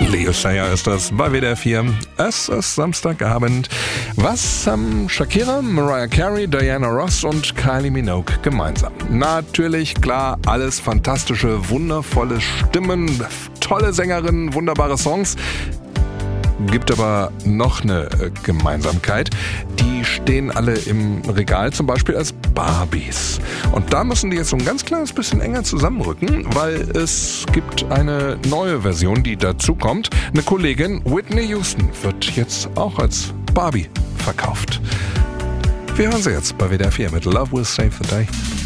Leo Sayer ist das bei WDR 4. Es ist Samstagabend. Was haben Shakira, Mariah Carey, Diana Ross und Kylie Minogue gemeinsam? Natürlich, klar, alles fantastische, wundervolle Stimmen, tolle Sängerinnen, wunderbare Songs. Gibt aber noch eine Gemeinsamkeit. Die stehen alle im Regal, zum Beispiel als Barbies. Und da müssen die jetzt so ein ganz kleines bisschen enger zusammenrücken, weil es gibt eine neue Version, die dazu kommt. Eine Kollegin, Whitney Houston, wird jetzt auch als Barbie verkauft. Wir hören sie jetzt bei WDR 4 mit Love Will Save the Day.